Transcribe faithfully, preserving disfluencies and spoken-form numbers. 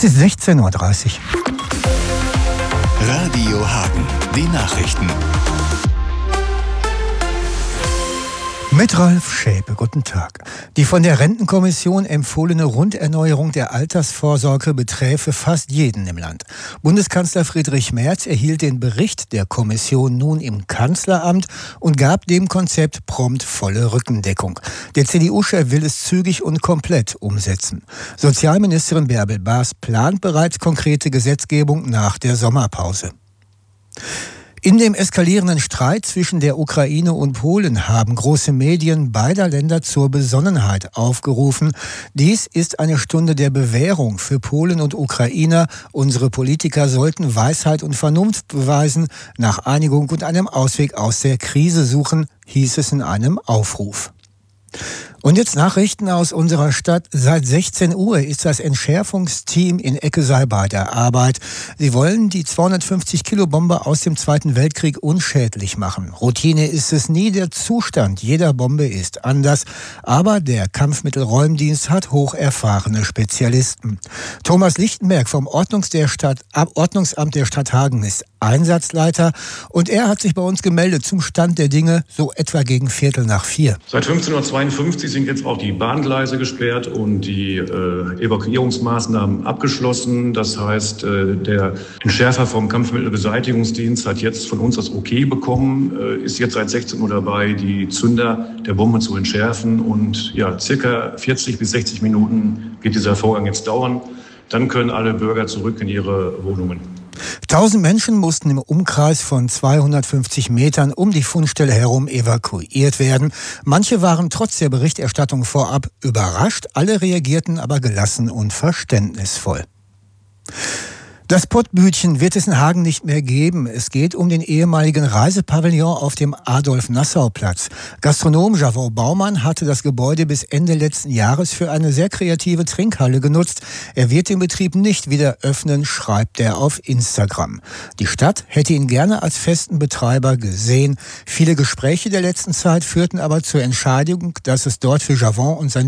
Es ist sechzehn Uhr dreißig. Radio Hagen, die Nachrichten. Mit Ralf Schäpe, guten Tag. Die von der Rentenkommission empfohlene Runderneuerung der Altersvorsorge beträfe fast jeden im Land. Bundeskanzler Friedrich Merz erhielt den Bericht der Kommission nun im Kanzleramt und gab dem Konzept prompt volle Rückendeckung. Der C D U-Chef will es zügig und komplett umsetzen. Sozialministerin Bärbel Baas plant bereits konkrete Gesetzgebung nach der Sommerpause. In dem eskalierenden Streit zwischen der Ukraine und Polen haben große Medien beider Länder zur Besonnenheit aufgerufen. Dies ist eine Stunde der Bewährung für Polen und Ukrainer. Unsere Politiker sollten Weisheit und Vernunft beweisen, nach Einigung und einem Ausweg aus der Krise suchen, hieß es in einem Aufruf. Und jetzt Nachrichten aus unserer Stadt. Seit sechzehn Uhr ist das Entschärfungsteam in Eckesei bei der Arbeit. Sie wollen die zweihundertfünfzig Kilo Bombe aus dem Zweiten Weltkrieg unschädlich machen. Routine ist es nie, der Zustand jeder Bombe ist anders. Aber der Kampfmittelräumdienst hat hocherfahrene Spezialisten. Thomas Lichtenberg vom Ordnungs der Stadt, Ordnungsamt der Stadt Hagen ist Einsatzleiter. Und er hat sich bei uns gemeldet zum Stand der Dinge, so etwa gegen Viertel nach vier. Seit fünfzehn Uhr zweiundfünfzig sind jetzt auch die Bahngleise gesperrt und die äh, Evakuierungsmaßnahmen abgeschlossen. Das heißt, äh, der Entschärfer vom Kampfmittelbeseitigungsdienst hat jetzt von uns das Okay bekommen, äh, ist jetzt seit sechzehn Uhr dabei, die Zünder der Bombe zu entschärfen. Und ja, circa vierzig bis sechzig Minuten geht dieser Vorgang jetzt dauern. Dann können alle Bürger zurück in ihre Wohnungen. Tausend Menschen mussten im Umkreis von zweihundertfünfzig Metern um die Fundstelle herum evakuiert werden. Manche waren trotz der Berichterstattung vorab überrascht, alle reagierten aber gelassen und verständnisvoll. Das Pottbütchen wird es in Hagen nicht mehr geben. Es geht um den ehemaligen Reisepavillon auf dem Adolf-Nassau-Platz. Gastronom Javon Baumann hatte das Gebäude bis Ende letzten Jahres für eine sehr kreative Trinkhalle genutzt. Er wird den Betrieb nicht wieder öffnen, schreibt er auf Instagram. Die Stadt hätte ihn gerne als festen Betreiber gesehen. Viele Gespräche der letzten Zeit führten aber zur Entscheidung, dass es dort für Javon und sein